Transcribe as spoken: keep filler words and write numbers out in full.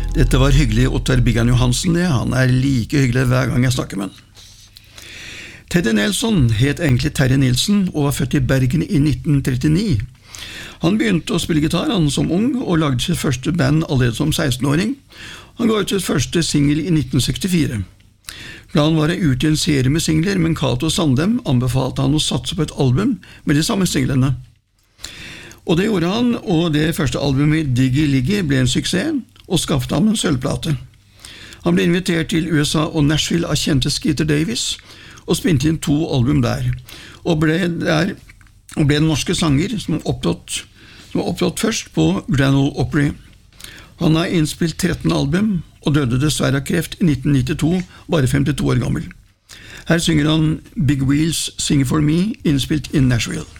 Dette var hyggelig Ottar Biggan Johansen, det. Han er like hyggelig hver gang jeg snakker med han. Teddy Nelson het egentlig Terje Nilsen og var født i Bergen i nitten trettini. Han begynte å spille gitar han som ung og lagde sitt første band allerede som seksten-åring. Han ga ut sitt første single i nitten sekstifire. Planen var å utgi en serie med singler, men Cato Sandem anbefalte han å satse på et album med de samme singlene. Og det gjorde han, og det første albumet Diggy Liggy ble en suksess, og skaffet ham en sølvplate. Han ble invitert til U S A og Nashville av kjente Skeeter Davis, og spilte inn to album der, og ble, der, og ble en norske sanger som var opptatt, som var opptatt først på Grand Ole Opry. Han har innspilt tretten album, og døde dessverre av kreft i nitten nittito, bare femtito år gammel. Her synger han Big Wheels Sing For Me, innspilt i Nashville.